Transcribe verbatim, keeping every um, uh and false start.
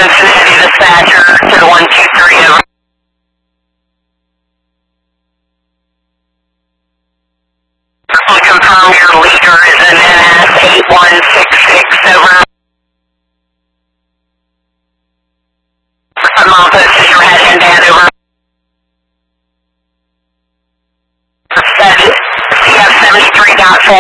Cincinnati dispatcher to the one two three over. Confirm your leader is an N S eight one six.